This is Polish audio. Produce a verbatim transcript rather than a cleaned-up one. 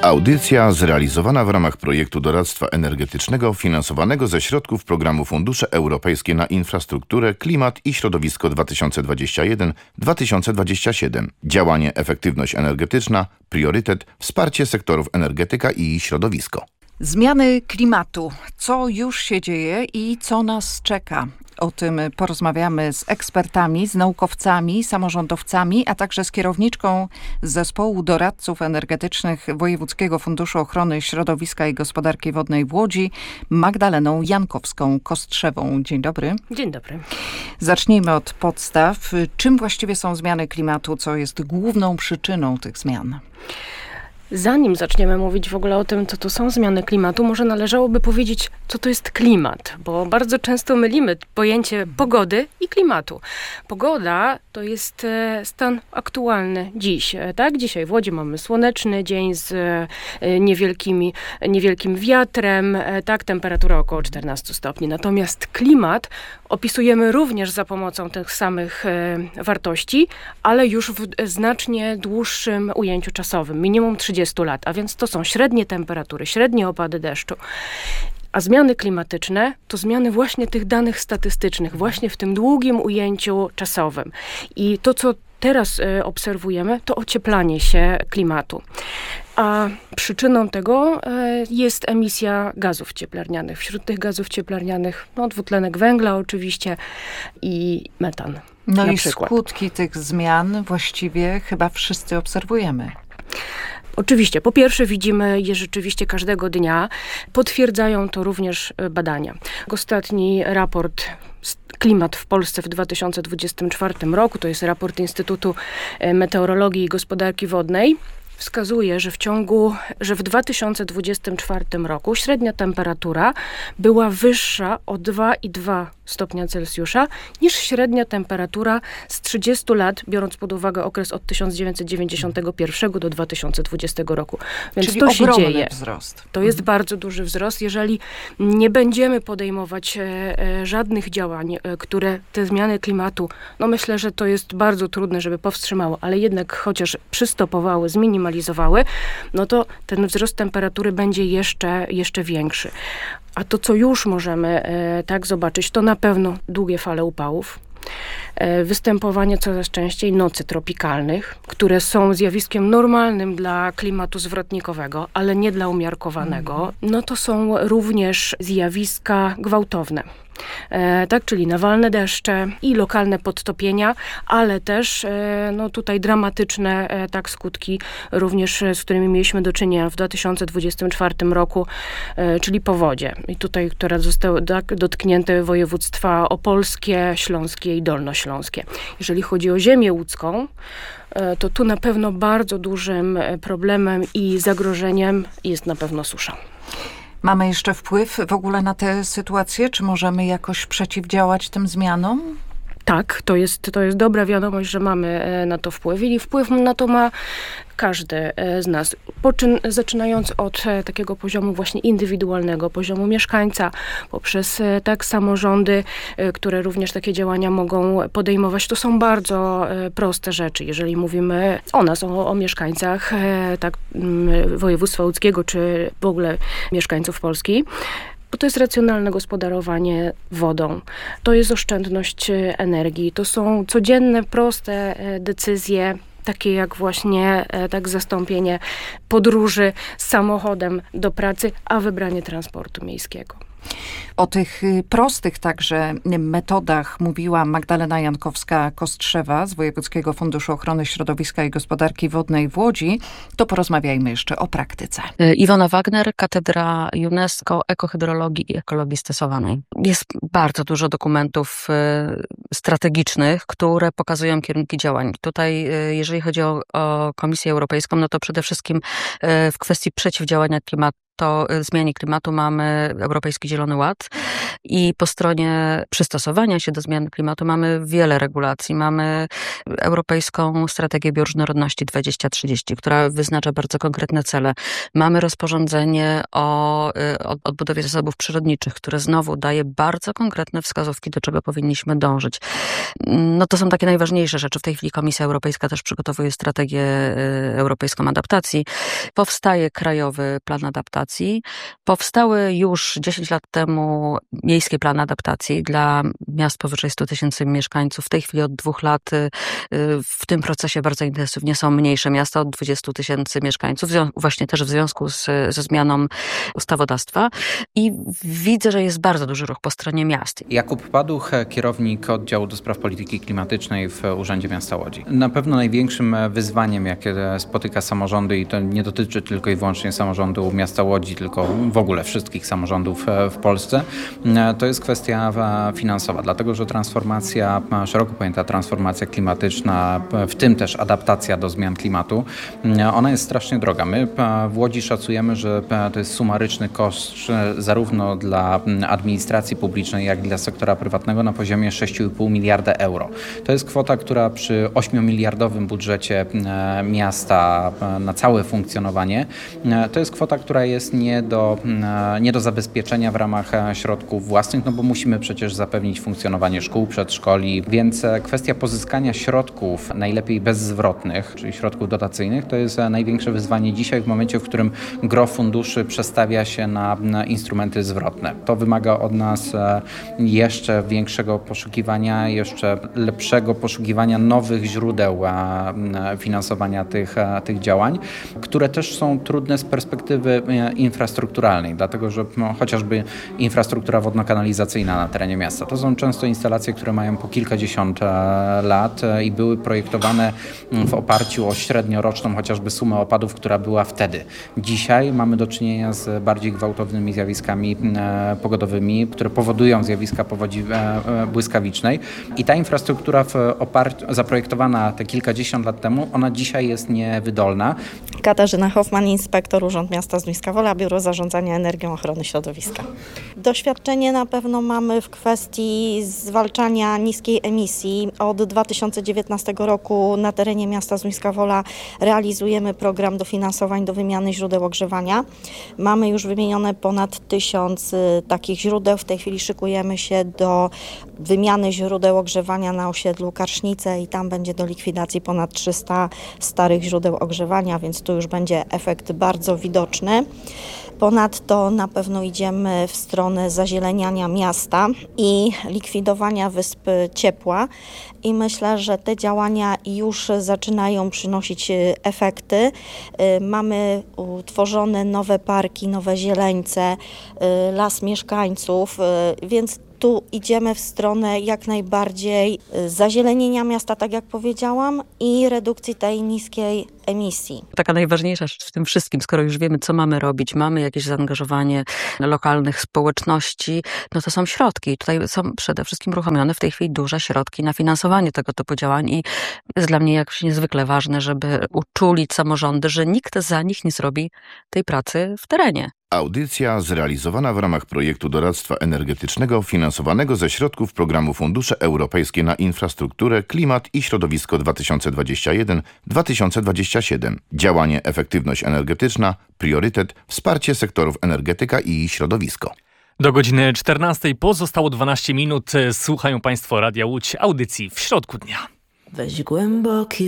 Audycja zrealizowana w ramach projektu doradztwa energetycznego finansowanego ze środków programu Fundusze Europejskie na Infrastrukturę, Klimat i Środowisko dwa tysiące dwadzieścia jeden do dwa tysiące dwudziestego siódmego. Działanie efektywność energetyczna, priorytet, wsparcie sektorów energetyka i środowisko. Zmiany klimatu. Co już się dzieje i co nas czeka? O tym porozmawiamy z ekspertami, z naukowcami, samorządowcami, a także z kierowniczką Zespołu Doradców Energetycznych Wojewódzkiego Funduszu Ochrony Środowiska i Gospodarki Wodnej w Łodzi, Magdaleną Jankowską-Kostrzewą. Dzień dobry. Dzień dobry. Zacznijmy od podstaw. Czym właściwie są zmiany klimatu? Co jest główną przyczyną tych zmian? Zanim zaczniemy mówić w ogóle o tym, co to są zmiany klimatu, może należałoby powiedzieć, co to jest klimat, bo bardzo często mylimy pojęcie pogody i klimatu. Pogoda to jest stan aktualny dziś, tak? Dzisiaj w Łodzi mamy słoneczny dzień z niewielkimi, niewielkim wiatrem, tak? Temperatura około czternaście stopni. Natomiast klimat opisujemy również za pomocą tych samych wartości, ale już w znacznie dłuższym ujęciu czasowym, minimum trzydzieści lat, a więc to są średnie temperatury, średnie opady deszczu. A zmiany klimatyczne to zmiany właśnie tych danych statystycznych, właśnie w tym długim ujęciu czasowym. I to, co teraz y, obserwujemy, to ocieplanie się klimatu. A przyczyną tego y, jest emisja gazów cieplarnianych. Wśród tych gazów cieplarnianych no, dwutlenek węgla oczywiście i metan. No na i przykład. Skutki tych zmian właściwie chyba wszyscy obserwujemy. Oczywiście, po pierwsze widzimy je rzeczywiście każdego dnia. Potwierdzają to również badania. Ostatni raport Klimat w Polsce w dwa tysiące dwudziestym czwartym roku, to jest raport Instytutu Meteorologii i Gospodarki Wodnej, wskazuje, że w ciągu, że w dwa tysiące dwudziestym czwartym roku średnia temperatura była wyższa o dwa i dwa stopnia Celsjusza niż średnia temperatura z trzydziestu lat, biorąc pod uwagę okres od tysiąc dziewięćset dziewięćdziesiątego pierwszego do dwa tysiące dwudziestego roku. Więc Czyli to się ogromny dzieje. wzrost. To jest mhm. bardzo duży wzrost. Jeżeli nie będziemy podejmować e, e, żadnych działań, e, które te zmiany klimatu, no myślę, że to jest bardzo trudne, żeby powstrzymało, ale jednak chociaż przystopowały, zminimalizowały, no to ten wzrost temperatury będzie jeszcze, jeszcze większy. A to, co już możemy e, tak zobaczyć, to na pewno długie fale upałów. E, występowanie coraz częściej nocy tropikalnych, które są zjawiskiem normalnym dla klimatu zwrotnikowego, ale nie dla umiarkowanego. Mm. No to są również zjawiska gwałtowne. E, tak, czyli nawalne deszcze i lokalne podtopienia, ale też e, no tutaj dramatyczne e, tak skutki również, z którymi mieliśmy do czynienia w dwa tysiące dwudziestym czwartym roku, e, czyli powodzie. I tutaj, które zostały tak, dotknięte województwa opolskie, śląskie i dolnośląskie. Jeżeli chodzi o ziemię łódzką, e, to tu na pewno bardzo dużym problemem i zagrożeniem jest na pewno susza. Mamy jeszcze wpływ w ogóle na tę sytuację? Czy możemy jakoś przeciwdziałać tym zmianom? Tak, to jest, to jest dobra wiadomość, że mamy na to wpływ i wpływ na to ma każdy z nas. Poczyn, zaczynając od takiego poziomu właśnie indywidualnego, poziomu mieszkańca, poprzez tak samorządy, które również takie działania mogą podejmować. To są bardzo proste rzeczy, jeżeli mówimy o nas, o, o mieszkańcach tak, województwa łódzkiego, czy w ogóle mieszkańców Polski. Bo to jest racjonalne gospodarowanie wodą, to jest oszczędność energii, to są codzienne, proste decyzje, takie jak właśnie tak zastąpienie podróży samochodem do pracy, a wybranie transportu miejskiego. O tych prostych także metodach mówiła Magdalena Jankowska-Kostrzewa z Wojewódzkiego Funduszu Ochrony Środowiska i Gospodarki Wodnej w Łodzi. To porozmawiajmy jeszcze o praktyce. Iwona Wagner, Katedra UNESCO Ekohydrologii i Ekologii Stosowanej. Jest bardzo dużo dokumentów strategicznych, które pokazują kierunki działań. Tutaj, jeżeli chodzi o, o Komisję Europejską, no to przede wszystkim w kwestii przeciwdziałania klimatu to zmianie klimatu mamy Europejski Zielony Ład i po stronie przystosowania się do zmian klimatu mamy wiele regulacji. Mamy Europejską Strategię Bioróżnorodności dwadzieścia trzydzieści, która wyznacza bardzo konkretne cele. Mamy rozporządzenie o, o odbudowie zasobów przyrodniczych, które znowu daje bardzo konkretne wskazówki, do czego powinniśmy dążyć. No to są takie najważniejsze rzeczy. W tej chwili Komisja Europejska też przygotowuje strategię europejską adaptacji. Powstaje Krajowy Plan Adaptacji. Powstały już dziesięć lat temu miejskie plany adaptacji dla miast powyżej stu tysięcy mieszkańców. W tej chwili od dwóch lat w tym procesie bardzo intensywnie są mniejsze miasta od dwudziestu tysięcy mieszkańców, właśnie też w związku z, ze zmianą ustawodawstwa. I widzę, że jest bardzo duży ruch po stronie miast. Jakub Paduch, kierownik oddziału do spraw polityki klimatycznej w Urzędzie Miasta Łodzi. Na pewno największym wyzwaniem, jakie spotyka samorządy, i to nie dotyczy tylko i wyłącznie samorządu miasta Łodzi, tylko w ogóle wszystkich samorządów w Polsce, to jest kwestia finansowa, dlatego że transformacja, szeroko pojęta transformacja klimatyczna, w tym też adaptacja do zmian klimatu, ona jest strasznie droga. My w Łodzi szacujemy, że to jest sumaryczny koszt zarówno dla administracji publicznej, jak i dla sektora prywatnego na poziomie sześć i pół miliarda euro. To jest kwota, która przy ośmiomiliardowym budżecie miasta na całe funkcjonowanie, to jest kwota, która jest nie do, nie do zabezpieczenia w ramach środków własnych, no bo musimy przecież zapewnić funkcjonowanie szkół, przedszkoli, więc kwestia pozyskania środków, najlepiej bezzwrotnych, czyli środków dotacyjnych, to jest największe wyzwanie dzisiaj w momencie, w którym gros funduszy przestawia się na, na instrumenty zwrotne. To wymaga od nas jeszcze większego poszukiwania, jeszcze lepszego poszukiwania nowych źródeł finansowania tych, tych działań, które też są trudne z perspektywy infrastrukturalnej, dlatego że no, chociażby infrastruktura wodno-kanalizacyjna na terenie miasta. To są często instalacje, które mają po kilkadziesiąt lat i były projektowane w oparciu o średnioroczną chociażby sumę opadów, która była wtedy. Dzisiaj mamy do czynienia z bardziej gwałtownymi zjawiskami pogodowymi, które powodują zjawiska powodzi błyskawicznej i ta infrastruktura w oparciu, zaprojektowana te kilkadziesiąt lat temu, ona dzisiaj jest niewydolna. Katarzyna Hoffman, inspektor Urząd Miasta Zduńska Wola, Biuro Zarządzania Energią Ochrony Środowiska. Doświadczenie na pewno mamy w kwestii zwalczania niskiej emisji. Od dwa tysiące dziewiętnastego roku na terenie miasta Zduńska Wola realizujemy program dofinansowań do wymiany źródeł ogrzewania. Mamy już wymienione ponad tysiąc takich źródeł. W tej chwili szykujemy się do wymiany źródeł ogrzewania na osiedlu Karsznice i tam będzie do likwidacji ponad trzysta starych źródeł ogrzewania, więc tu już będzie efekt bardzo widoczny. Ponadto na pewno idziemy w stronę zazieleniania miasta i likwidowania wysp ciepła i myślę, że te działania już zaczynają przynosić efekty. Mamy utworzone nowe parki, nowe zieleńce, las mieszkańców, więc tu idziemy w stronę jak najbardziej zazielenienia miasta, tak jak powiedziałam, i redukcji tej niskiej emisji. Taka najważniejsza rzecz w tym wszystkim, skoro już wiemy, co mamy robić, mamy jakieś zaangażowanie lokalnych społeczności, no to są środki. Tutaj są przede wszystkim uruchomione w tej chwili duże środki na finansowanie tego typu działań i jest dla mnie jakoś niezwykle ważne, żeby uczulić samorządy, że nikt za nich nie zrobi tej pracy w terenie. Audycja zrealizowana w ramach projektu doradztwa energetycznego finansowanego ze środków programu Fundusze Europejskie na Infrastrukturę, Klimat i Środowisko dwa tysiące dwadzieścia jeden do dwa tysiące dwudziestego siódmego. Działanie efektywność energetyczna, priorytet, wsparcie sektorów energetyka i środowisko. Do godziny czternastej pozostało dwanaście minut. Słuchają Państwo Radia Łódź, audycji w środku dnia. Weź głęboki